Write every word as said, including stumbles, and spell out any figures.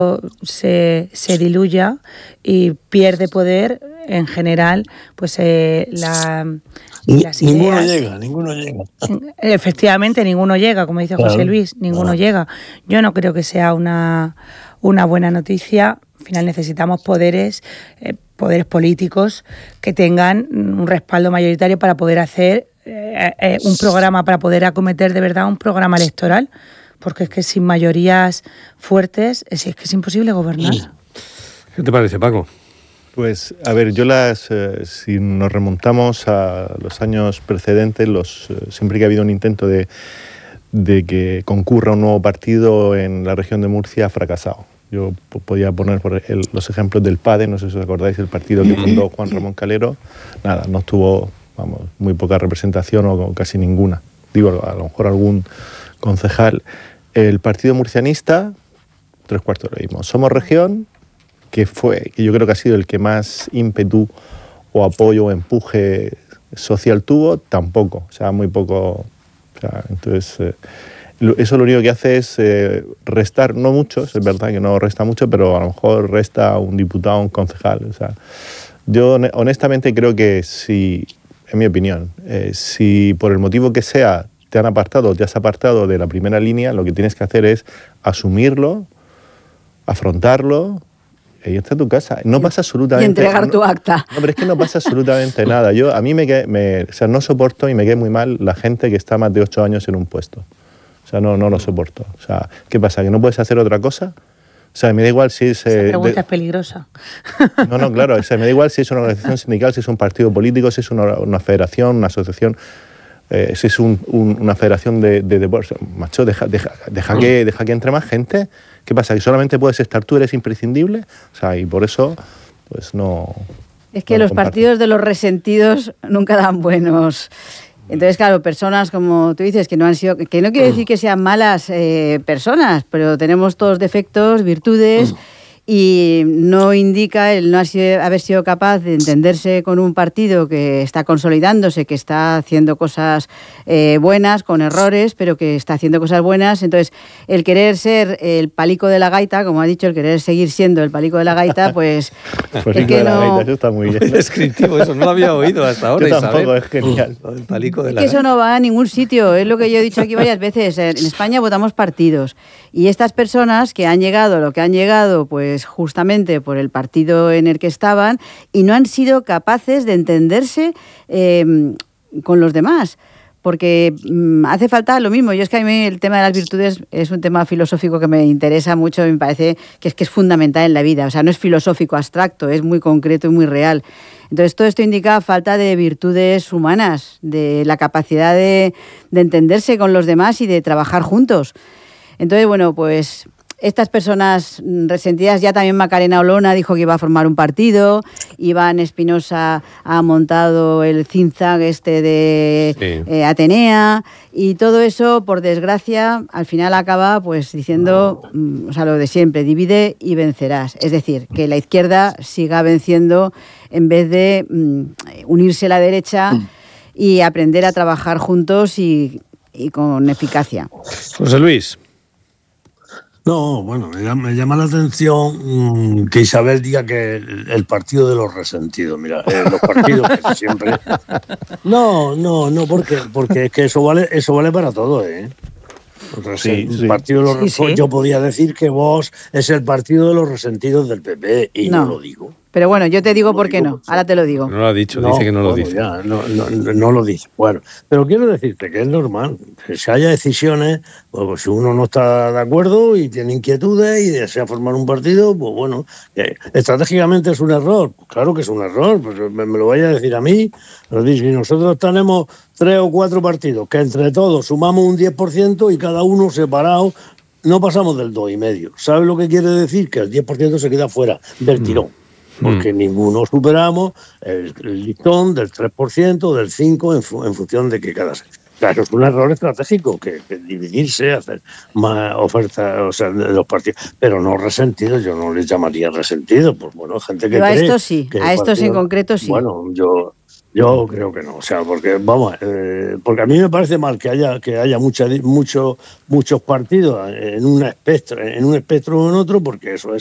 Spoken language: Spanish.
se, se diluya y pierde poder en general, pues eh, la, las ideas. Ninguno llega, ninguno llega. Efectivamente, ninguno llega, como dice claro, José Luis, ninguno claro. llega. Yo no creo que sea una, una buena noticia. Al final necesitamos poderes, eh, poderes políticos que tengan un respaldo mayoritario para poder hacer eh, eh, un programa, para poder acometer de verdad un programa electoral. Porque es que sin mayorías fuertes es, es que es imposible gobernar. ¿Qué te parece, Paco? Pues, a ver, yo las, eh, si nos remontamos a los años precedentes, los, eh, siempre que ha habido un intento de, de que concurra un nuevo partido en la región de Murcia, ha fracasado. Yo podía poner por el, los ejemplos del P A D E, no sé si os acordáis, el partido que fundó Juan Ramón Calero, nada, no tuvo, vamos, muy poca representación o casi ninguna. Digo, a lo mejor algún concejal. El partido murcianista, tres cuartos de lo mismo. Somos Región, que fue, que yo creo que ha sido el que más ímpetu o apoyo o empuje social tuvo, tampoco, o sea, muy poco. O sea, entonces, eh, eso lo único que hace es eh, restar, no muchos, es verdad que no resta mucho, pero a lo mejor resta un diputado, un concejal. O sea, yo honestamente creo que si, en mi opinión, eh, si por el motivo que sea te han apartado, te has apartado de la primera línea, lo que tienes que hacer es asumirlo, afrontarlo y está en tu casa. No pasa absolutamente... Y entregar tu acta. No, pero es que no pasa absolutamente nada. Yo, a mí me, me o sea, no soporto y me queda muy mal la gente que está más de ocho años en un puesto. O sea, no, no lo soporto. O sea, ¿qué pasa? ¿Que no puedes hacer otra cosa? O sea, me da igual si es... Esa eh, pregunta de... es peligrosa. No, no, claro. O sea, me da igual si es una organización sindical, si es un partido político, si es una, una federación, una asociación... Eh, si es un, un, una federación de, de deportes, macho, deja, deja, deja, que, deja que entre más gente. ¿Qué pasa? ¿Que solamente puedes estar tú, eres imprescindible? O sea, y por eso, pues no... Es que no los partidos de los resentidos nunca dan buenos. Entonces, claro, personas como tú dices, que no han sido... Que no quiere decir que sean malas eh, personas, pero tenemos todos defectos, virtudes... Y no indica el no haber sido capaz de entenderse con un partido que está consolidándose, que está haciendo cosas eh, buenas, con errores, pero que está haciendo cosas buenas. Entonces, el querer ser el palico de la gaita, como ha dicho, el querer seguir siendo el palico de la gaita, pues... Pues es que de la no... gaita, eso está muy bien. Es descriptivo, eso no lo había oído hasta ahora, Yo tampoco, Isabel. es genial. El palico de Es la que eso gaita. no va a ningún sitio, es lo que yo he dicho aquí varias veces. En España votamos partidos y estas personas que han llegado, lo que han llegado, pues justamente por el partido en el que estaban y no han sido capaces de entenderse eh, con los demás. Porque mmm, hace falta lo mismo. Yo es que a mí el tema de las virtudes es un tema filosófico que me interesa mucho, me parece que es que es fundamental en la vida. O sea, no es filosófico abstracto, es muy concreto y muy real. Entonces, todo esto indica falta de virtudes humanas, de la capacidad de, de entenderse con los demás y de trabajar juntos. Entonces, bueno, pues... Estas personas resentidas, ya también Macarena Olona dijo que iba a formar un partido, Iván Espinosa ha montado el Zinzag este de sí. eh, Atenea, y todo eso, por desgracia, al final acaba pues diciendo, no. o sea, lo de siempre, divide y vencerás. Es decir, que la izquierda siga venciendo en vez de mm, unirse a la derecha mm. y aprender a trabajar juntos y, y con eficacia. José Luis. No, bueno, me llama, me llama la atención mmm, que Isabel diga que el, el partido de los resentidos. Mira, eh, los partidos que siempre... No, no, no, porque, porque es que eso vale, eso vale para todo, ¿eh? Sí, el sí. partido de los sí, sí. Yo podía decir que Vox es el partido de los resentidos del P P y no, no lo digo. Pero bueno, yo te digo no por qué no. Ahora te lo digo. No lo ha dicho, no, dice que no lo bueno, dice. Ya, no, no, no lo dice. Bueno, pero quiero decirte que es normal. Que si haya decisiones, pues si uno no está de acuerdo y tiene inquietudes y desea formar un partido, pues bueno, eh, estratégicamente es un error. Pues claro que es un error, pues me, me lo vaya a decir a mí. Nos dice, si nosotros tenemos tres o cuatro partidos que entre todos sumamos un diez por ciento y cada uno separado no pasamos del dos coma cinco por ciento. ¿Sabes lo que quiere decir? Que el diez por ciento se queda fuera del tirón. Porque mm. ninguno superamos el, el listón del tres por ciento, del cinco por ciento, en, fu- en función de que cada... Claro, es un error estratégico, que, que dividirse, hacer más ofertas, o sea, de los partidos, pero no resentidos, yo no les llamaría resentidos, pues bueno, gente que yo a cree... estos sí, que a estos partido, en concreto sí. Bueno, yo... Yo creo que no, o sea, porque vamos, eh, porque a mí me parece mal que haya que haya mucha, mucho, muchos partidos en un espectro, en un espectro o en otro, porque eso es